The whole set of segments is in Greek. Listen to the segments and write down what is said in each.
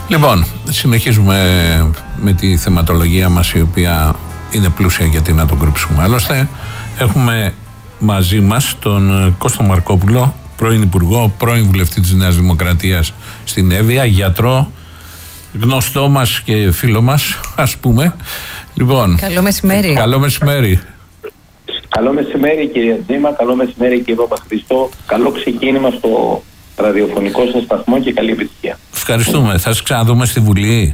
Λοιπόν, συνεχίζουμε με τη θεματολογία μας, η οποία είναι πλούσια, γιατί να τον κρύψουμε. Άλλωστε, έχουμε μαζί μας τον Κώστα Μαρκόπουλο, πρώην Υπουργό, πρώην Βουλευτή της Νέας Δημοκρατίας στην Εύβοια, γιατρό, γνωστό μας και φίλο μας, ας πούμε. Λοιπόν, καλό μεσημέρι. Καλό μεσημέρι. Καλό μεσημέρι, κύριε Τζίμα, καλό μεσημέρι, κύριε Παπαχριστό. Καλό ξεκίνημα στο ραδιοφωνικό σας σταθμό και καλή επιτυχία. Ευχαριστούμε. Θα σας ξαναδούμε στη Βουλή.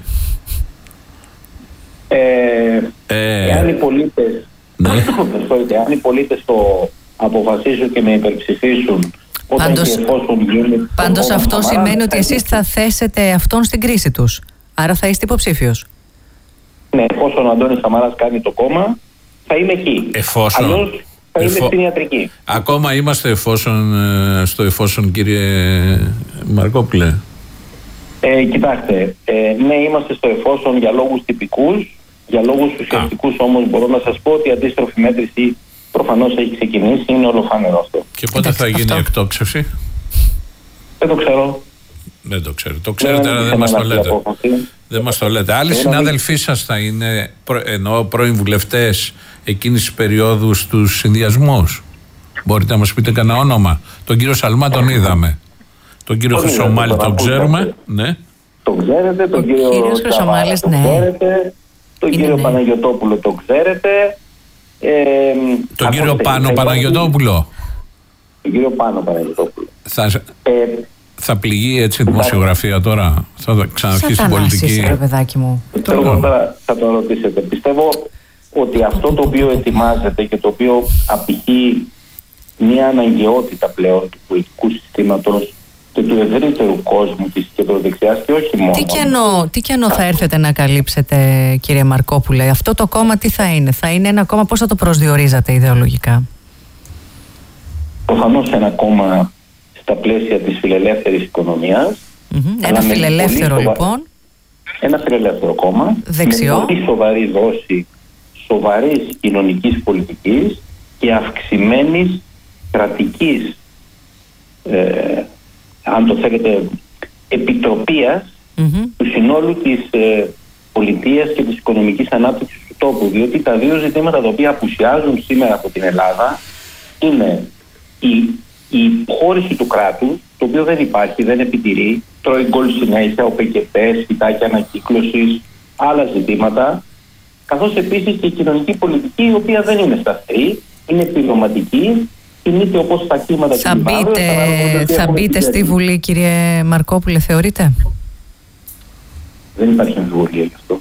Εάν οι πολίτες, ναι. αν οι πολίτες το αποφασίσουν και με υπερψηφίσουν, όταν και εφόσον γίνει. Πάντως αυτό σημαίνει ότι εσείς θα θέσετε αυτόν στην κρίση τους. Άρα θα είστε υποψήφιος. Ναι, εφόσον ο Αντώνης Σαμαράς κάνει το κόμμα, θα είμαι εκεί. Αλλιώς θα είμαι στην ιατρική. Ακόμα είμαστε στο εφόσον, κύριε Μαρκόπουλε. Κοιτάξτε, ναι, είμαστε στο εφόσον για λόγους τυπικούς. Για λόγους ουσιαστικούς όμως μπορώ να σας πω ότι η αντίστροφη μέτρηση προφανώς έχει ξεκινήσει, είναι ολοφάνερο αυτό. Και πότε θα γίνει η εκτόξευση? Δεν το ξέρω. Δεν το ξέρω. Το ξέρετε, αλλά δεν μας το λέτε. Δεν μας το λέτε. Άλλοι συνάδελφοί σας θα είναι, εννοώ πρώην βουλευτές εκείνης της περίοδου στους συνδυασμούς? Μπορείτε να μας πείτε κανένα όνομα? Τον κύριο Σαλμά τον είδαμε. Τον κύριο Χρυσομάλη τον ξέρουμε. Ναι. Τον ξέρετε. Τον κύριο Χρυσομάλη τον ξέρετε. Τον κύριο Παναγιωτόπουλο τον ξέρετε. Τον κύριο Πάνο Παναγιωτόπουλο. Τον κύριο Πάνο Παναγιωτόπουλο. Θα πληγεί έτσι η δημοσιογραφία τώρα? Θα ξαναρχίσει την πολιτική? Παιδάκι μου. Θα το ρωτήσετε. Πιστεύω ότι αυτό το οποίο ετοιμάζεται και το οποίο απηχεί μια αναγκαιότητα πλέον του πολιτικού συστήματος και του ευρύτερου κόσμου της κεντροδεξιάς και όχι μόνο. Τι κενό θα έρθετε να καλύψετε, κύριε Μαρκόπουλε? Αυτό το κόμμα τι θα είναι? Θα είναι ένα κόμμα, πώς θα το προσδιορίζατε ιδεολογικά? Προφανώς ένα κόμμα στα πλαίσια της φιλελεύθερης οικονομίας. Ένα φιλελεύθερο λοιπόν. Ένα φιλελεύθερο κόμμα. Δεξιό. Με πολύ σοβαρή δόση σοβαρής κοινωνικής πολιτικής και αυξημένης κρατικής, αν το θέλετε, επιτροπίας του συνόλου της πολιτείας και της οικονομικής ανάπτυξης του τόπου. Διότι τα δύο ζητήματα τα οποία απουσιάζουν σήμερα από την Ελλάδα είναι η χώριση του κράτους, το οποίο δεν υπάρχει, δεν επιτηρεί, τρώει γκολ συνέχεια, οπεκετές, φυτάκια ανακύκλωσης, άλλα ζητήματα, καθώς επίσης και η κοινωνική πολιτική, η οποία δεν είναι σταθερή, είναι πληρωματική, κινείται όπως τα κύματα του Λιβάδου. Θα μπείτε στη Βουλή, κύριε Μαρκόπουλε, θεωρείτε? Δεν υπάρχει αμφιβολία γι' αυτό.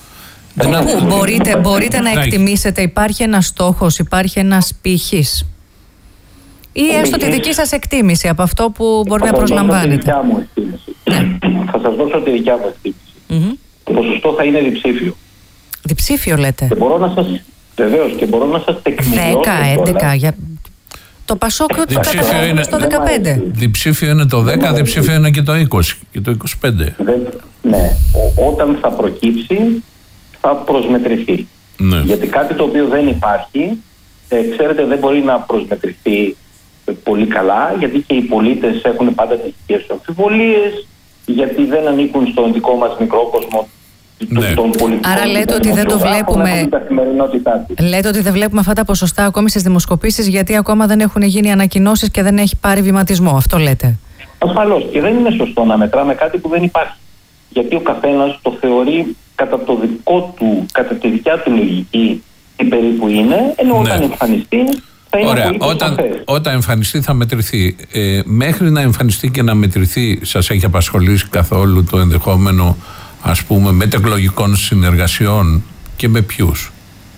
Μπορείτε να εκτιμήσετε, υπάρχει ένας στόχος, υπάρχει ένας πύχης? Ή έστω τη δική σας εκτίμηση από αυτό που μπορεί να προσλαμβάνετε? Θα σας δώσω τη δικιά μου εκτίμηση. Το ποσοστό θα είναι διψήφιο. Διψήφιο λέτε? Και μπορώ να σας, βεβαίως, και μπορώ να σας τεκμηριώσω. 10, 11, για... Το Πασόκ είναι στο 15. Διψήφιο είναι το 10, διψήφιο είναι και το 20 και το 25. Ναι, όταν θα προκύψει θα προσμετρηθεί. Ναι. Γιατί κάτι το οποίο δεν υπάρχει, ξέρετε, δεν μπορεί να προσμετρηθεί πολύ καλά, γιατί και οι πολίτες έχουν πάντα τις δικές τους αμφιβολίες, γιατί δεν ανήκουν στον δικό μας μικρό κόσμο. Ναι. Άρα λέτε ότι δεν το βλέπουμε. Λέτε ότι δεν βλέπουμε αυτά τα ποσοστά ακόμη στις δημοσκοπήσεις, γιατί ακόμα δεν έχουν γίνει ανακοινώσεις και δεν έχει πάρει βηματισμό. Αυτό λέτε? Ασφαλώς. Και δεν είναι σωστό να μετράμε κάτι που δεν υπάρχει. Γιατί ο καθένας το θεωρεί κατά το δικό του, κατά τη δικιά του λογική, τι περίπου είναι, ενώ όταν εμφανιστεί. Ωραία, όταν εμφανιστεί θα μετρηθεί. Μέχρι να εμφανιστεί και να μετρηθεί, σας έχει απασχολήσει καθόλου το ενδεχόμενο, ας πούμε, μετεκλογικών συνεργασιών και με ποιους?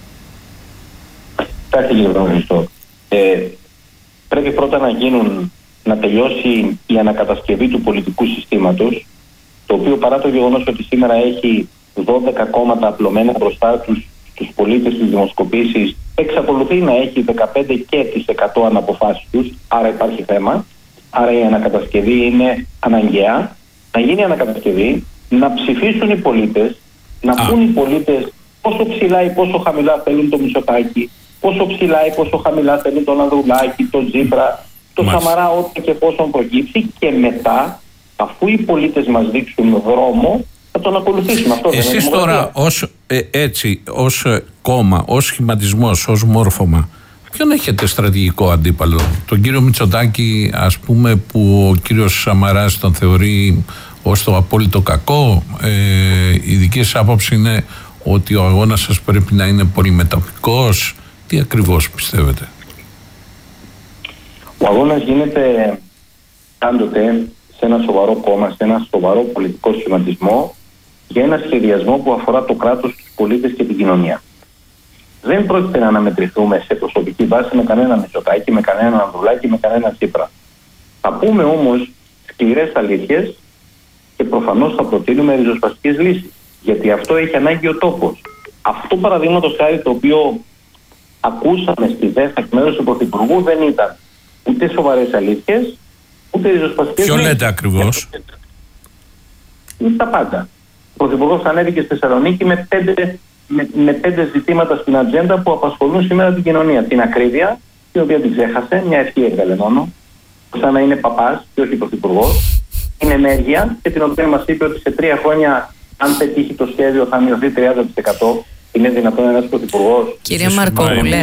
Κάτι λίγο γνωστό. Πρέπει πρώτα να τελειώσει η ανακατασκευή του πολιτικού συστήματος, το οποίο παρά το γεγονός ότι σήμερα έχει 12 κόμματα απλωμένα μπροστά τους πολίτες στις δημοσκοπήσεις, εξακολουθεί να έχει 15% αναποφάσεις τους, άρα υπάρχει θέμα. Άρα η ανακατασκευή είναι αναγκαία. Να γίνει η ανακατασκευή, να ψηφίσουν οι πολίτες, να πούν οι πολίτες πόσο ψηλά ή πόσο χαμηλά θέλουν το Μητσοτάκη, πόσο ψηλά ή πόσο χαμηλά θέλουν τον Ανδρουλάκη, τον Τσίπρα, τον Σαμαρά, ό,τι και πόσο προκύψει, και μετά, αφού οι πολίτες μας δείξουν δρόμο, θα τον ακολουθήσουμε. Αυτό εσείς τώρα ως κόμμα, ως σχηματισμός, ως μόρφωμα, ποιον έχετε στρατηγικό αντίπαλο? Τον κύριο Μητσοτάκη, ας πούμε, που ο κύριος Σαμαράς τον θεωρεί ως το απόλυτο κακό? Η δική σας άποψη είναι ότι ο αγώνας σας πρέπει να είναι πολυμετωπικός? Τι ακριβώς πιστεύετε? Ο αγώνας γίνεται πάντοτε σε ένα σοβαρό κόμμα, σε ένα σοβαρό πολιτικό σχηματισμό, για ένα σχεδιασμό που αφορά το κράτος, τους πολίτες και την κοινωνία. Δεν πρόκειται να αναμετρηθούμε σε προσωπική βάση με κανένα Μητσοτάκη, με κανένα Ανδρουλάκη, με κανένα Τσίπρα. Θα πούμε όμως σκληρές αλήθειες και προφανώς θα προτείνουμε ριζοσπαστικές λύσεις. Γιατί αυτό έχει ανάγκη ο τόπος. Αυτό, παραδείγματος χάρη, το οποίο ακούσαμε στη ΔΕΘ εκ μέρους του Πρωθυπουργού, δεν ήταν ούτε σοβαρές αλήθειες, ούτε ριζοσπαστικές λύσεις. Ποιο λέτε ακριβώς? Είναι τα πάντα. Ο Πρωθυπουργός ανέβηκε στη Θεσσαλονίκη με πέντε ζητήματα στην ατζέντα που απασχολούν σήμερα την κοινωνία. Την ακρίβεια, την οποία την ξέχασε, μια ευχή έβγαλε μόνο, σαν να είναι παπάς και όχι πρωθυπουργός. Την ενέργεια, και την οποία μας είπε ότι σε 3 χρόνια, αν πετύχει το σχέδιο, θα μειωθεί 30%. Είναι δυνατόν ένας πρωθυπουργός? Κύριε Μαρκόπουλε,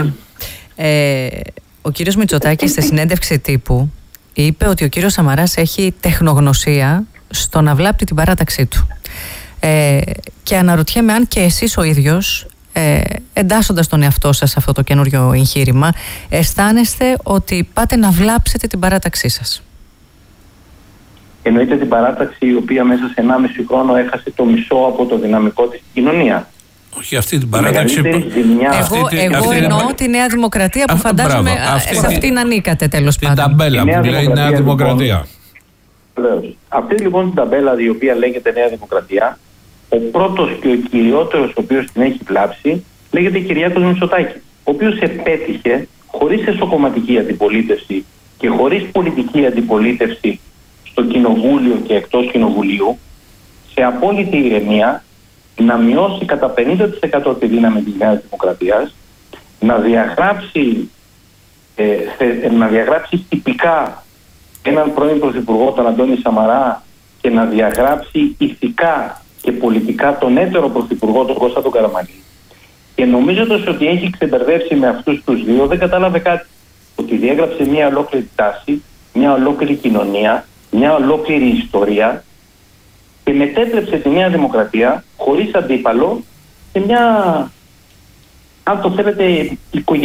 ο κύριος Μητσοτάκης στη συνέντευξη τύπου είπε ότι ο κύριος Σαμαράς έχει τεχνογνωσία στο να βλάπτει την παράταξή του. Και αναρωτιέμαι αν και εσείς ο ίδιος, εντάσσοντας τον εαυτό σας σε αυτό το καινούριο εγχείρημα, αισθάνεστε ότι πάτε να βλάψετε την παράταξή σας. Εννοείται την παράταξη η οποία μέσα σε 1,5 χρόνο έχασε το μισό από το δυναμικό της κοινωνία. Όχι αυτή την παράταξη. Εγώ εννοώ τη Νέα Δημοκρατία που φαντάζομαι σε αυτήν ανήκατε, τέλος πάντων. Την ταμπέλα που λέει Νέα Δημοκρατία. Βεβαίως. Αυτή λοιπόν την ταμπέλα, η οποία λέγεται Νέα Δημοκρατία, ο πρώτος και ο κυριότερος ο οποίος την έχει βλάψει λέγεται Κυριάκος Μητσοτάκης, ο οποίος επέτυχε χωρίς εσωκομματική αντιπολίτευση και χωρίς πολιτική αντιπολίτευση στο κοινοβούλιο και εκτός κοινοβουλίου, σε απόλυτη ηρεμία, να μειώσει κατά 50% τη δύναμη της Νέας Δημοκρατίας, να διαγράψει τυπικά έναν πρώην πρωθυπουργό, τον Αντώνη Σαμαρά, και να διαγράψει ηθικά και πολιτικά τον έτερο πρωθυπουργό, τον Κώστα τον Καραμανλή. Και νομίζοντας ότι έχει ξεμπερδέψει με αυτούς τους δύο, δεν κατάλαβε κάτι. Ότι διέγραψε μια ολόκληρη τάση, μια ολόκληρη κοινωνία, μια ολόκληρη ιστορία, και μετέτρεψε τη Νέα Δημοκρατία χωρίς αντίπαλο σε μια, αν το θέλετε, οικογενειακή